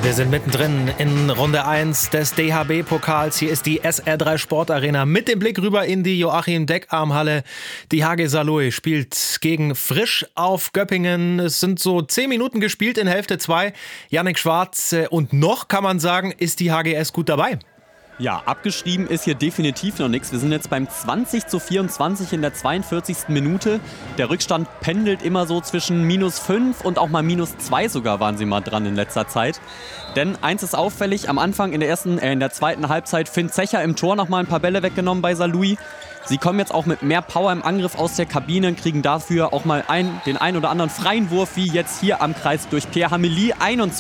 Wir sind mittendrin in Runde 1 des DHB-Pokals. Hier ist die SR3 Sportarena mit dem Blick rüber in die Joachim-Deckarm-Halle. Die HG Saarlouis spielt gegen Frisch auf Göppingen. Es sind so 10 Minuten gespielt in Hälfte 2. Yannick Schwarz, und noch kann man sagen, ist die HGS gut dabei. Ja, abgeschrieben ist hier definitiv noch nichts. Wir sind jetzt beim 20:24 in der 42. Minute. Der Rückstand pendelt immer so zwischen -5 und auch mal -2 sogar waren sie mal dran in letzter Zeit. Denn eins ist auffällig, am Anfang in der zweiten Halbzeit Finn Zecher im Tor nochmal ein paar Bälle weggenommen bei Saarlouis. Sie kommen jetzt auch mit mehr Power im Angriff aus der Kabine, kriegen dafür auch mal den ein oder anderen freien Wurf, wie jetzt hier am Kreis durch Pierre Hameli,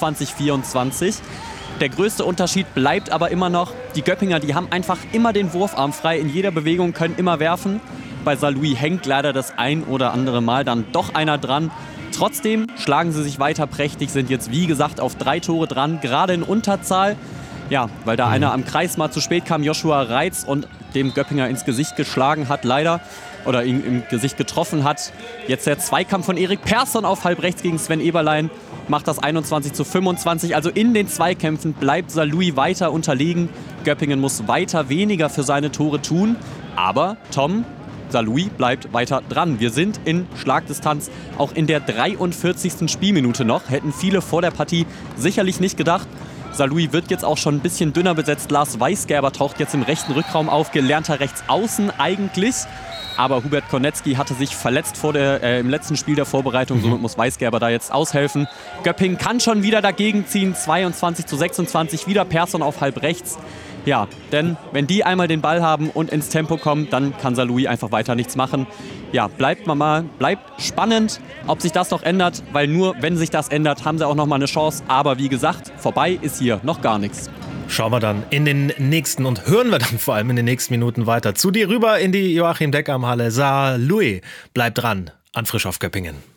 21:24. Der größte Unterschied bleibt aber immer noch, die Göppinger, die haben einfach immer den Wurfarm frei, in jeder Bewegung können immer werfen. Bei Saarlouis hängt leider das ein oder andere Mal dann doch einer dran. Trotzdem schlagen sie sich weiter prächtig, sind jetzt wie gesagt auf 3 Tore dran, gerade in Unterzahl. Ja, weil da einer am Kreis mal zu spät kam, Joshua Reitz, und dem Göppinger ins Gesicht geschlagen hat leider. Oder ihn im Gesicht getroffen hat. Jetzt der Zweikampf von Erik Persson auf halb rechts gegen Sven Eberlein macht das 21:25. Also in den Zweikämpfen bleibt Saarlouis weiter unterlegen. Göppingen muss weiter weniger für seine Tore tun. Aber Tom, Saarlouis bleibt weiter dran. Wir sind in Schlagdistanz, auch in der 43. Spielminute noch. Hätten viele vor der Partie sicherlich nicht gedacht. Saarlouis wird jetzt auch schon ein bisschen dünner besetzt. Lars Weisgerber taucht jetzt im rechten Rückraum auf, gelernter Rechtsaußen eigentlich. Aber Hubert Konetzki hatte sich verletzt im letzten Spiel der Vorbereitung. Somit muss Weisgerber da jetzt aushelfen. Göppingen kann schon wieder dagegen ziehen. 22:26. Wieder Persson auf halb rechts. Ja, denn wenn die einmal den Ball haben und ins Tempo kommen, dann kann Saarlouis einfach weiter nichts machen. Ja, bleibt spannend, ob sich das noch ändert. Weil nur wenn sich das ändert, haben sie auch noch mal eine Chance. Aber wie gesagt, vorbei ist hier noch gar nichts. Schauen wir dann in den nächsten und hören wir dann vor allem in den nächsten Minuten weiter. Zu dir rüber in die Joachim-Deckarm-Halle. Saarlouis bleibt dran an Frisch auf Göppingen.